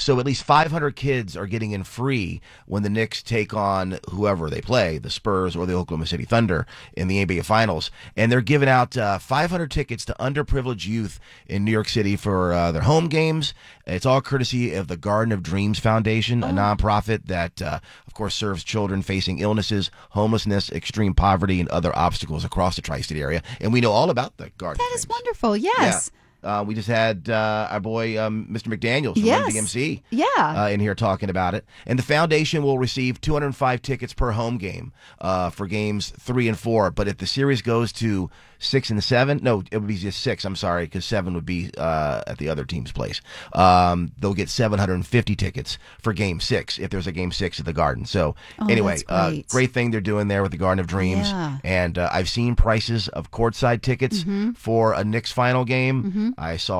So at least 500 kids are getting in free when the Knicks take on whoever they play, the Spurs or the Oklahoma City Thunder in the NBA Finals. And they're giving out 500 tickets to underprivileged youth in New York City for their home games. It's all courtesy of the Garden of Dreams Foundation, a nonprofit that, of course, serves children facing illnesses, homelessness, extreme poverty, and other obstacles across the tri-state area. And we know all about the Garden of Dreams. That is wonderful, yes. Yeah. We just had our boy, Mr. McDaniels from MDMC in here talking about it. And the foundation will receive 205 tickets per home game for games 3 and 4. But if the series goes to 6 and 7, no, it would be just 6. I'm sorry, because 7 would be at the other team's place. They'll get 750 tickets for Game 6 if there's a Game 6 at the Garden. So anyway, great thing they're doing there with the Garden of Dreams. Yeah. And I've seen prices of courtside tickets for a Knicks final game. I saw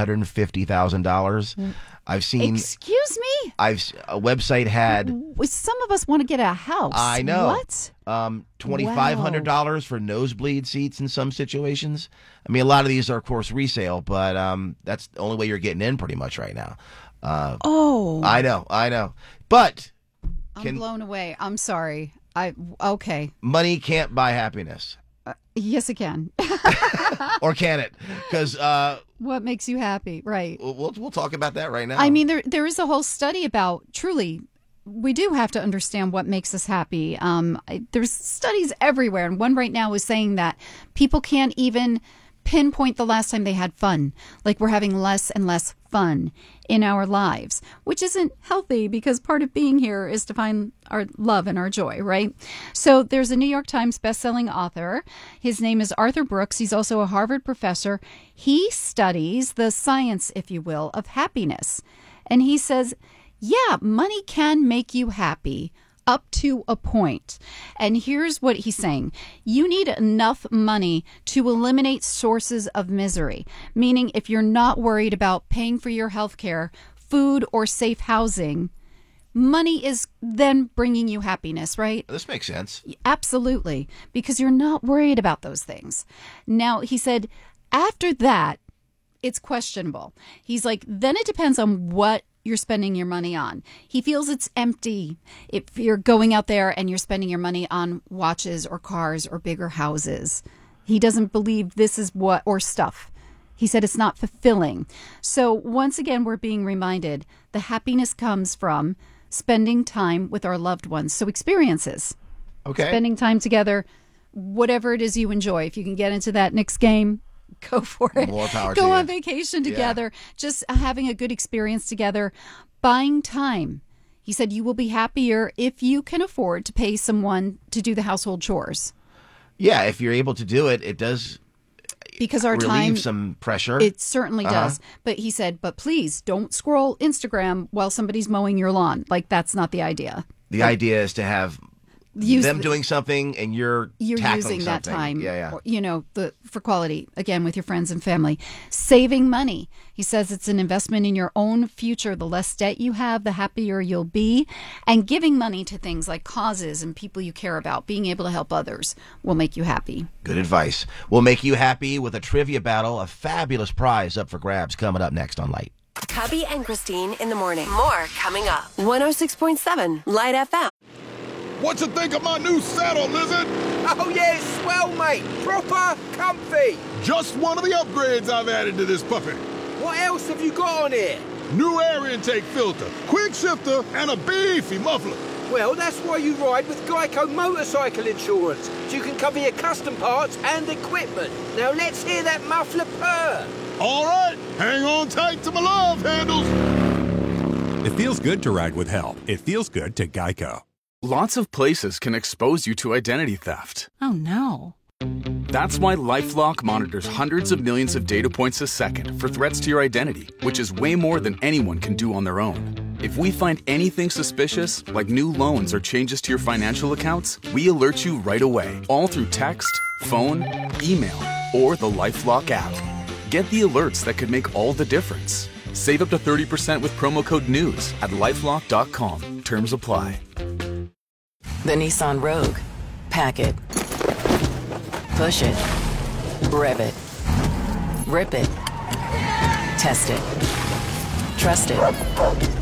$750,000. I've seen. Excuse me? A website had. Some of us want to get a house. I know. What? $2,500 for nosebleed seats in some situations. I mean, a lot of these are, of course, resale, but that's the only way you're getting in pretty much right now. I know. But I'm blown away. I'm sorry. Okay. Money can't buy happiness. Yes, it can. Or can it? Because what makes you happy, right? We'll talk about that right now. I mean, there is a whole study about truly. We do have to understand what makes us happy. There's studies everywhere, and one right now is saying that people can't even pinpoint the last time they had fun. Like we're having less and less fun in our lives, which isn't healthy because part of being here is to find our love and our joy, right? So there's a New York Times bestselling author. His name is Arthur Brooks. He's also a Harvard professor. He studies the science, if you will, of happiness. And he says, yeah, money can make you happy up to a point. And here's what he's saying. You need enough money to eliminate sources of misery, meaning if you're not worried about paying for your health care, food, or safe housing, money is then bringing you happiness, right? This makes sense. Absolutely, because you're not worried about those things. Now, he said, after that, it's questionable. He's like, then it depends on what you're spending your money on. He feels it's empty if you're going out there and you're spending your money on watches or cars or bigger houses. He doesn't believe this is what, or stuff. He said it's not fulfilling. So once again, we're being reminded the happiness comes from spending time with our loved ones. So experiences. Okay. Spending time together, whatever it is you enjoy. If you can get into that Knicks game, go for it. More power Go to on you. vacation together. Just having a good experience together. Buying time. He said you will be happier if you can afford to pay someone to do the household chores. Yeah, if you're able to do it, it does because our relieve time, some pressure. It certainly does. But he said, but please don't scroll Instagram while somebody's mowing your lawn. Like, that's not the idea. The idea is to have them doing something and you're tackling using that something. time, you know, for quality, again, with your friends and family. Saving money. He says it's an investment in your own future. The less debt you have, the happier you'll be. And giving money to things like causes and people you care about, being able to help others, will make you happy. Good advice. We'll make you happy with a trivia battle, a fabulous prize up for grabs coming up next on Light. Cubby and Christine in the morning. More coming up. 106.7 Light FM. What you think of my new saddle, Lizard? Oh yeah, it's swell, mate. Proper comfy. Just one of the upgrades I've added to this puppy. What else have you got on here? New air intake filter, quick shifter, and a beefy muffler. Well, that's why you ride with Geico Motorcycle Insurance, so you can cover your custom parts and equipment. Now let's hear that muffler purr. All right, hang on tight to my love handles. It feels good to ride with help. It feels good to Geico. Lots of places can expose you to identity theft. Oh, no. That's why LifeLock monitors hundreds of millions of data points a second for threats to your identity, which is way more than anyone can do on their own. If we find anything suspicious, like new loans or changes to your financial accounts, we alert you right away, all through text, phone, email, or the LifeLock app. Get the alerts that could make all the difference. Save up to 30% with promo code NEWS at LifeLock.com. Terms apply. The Nissan Rogue. Pack it. Push it. Rev it. Rip it. Test it. Trust it.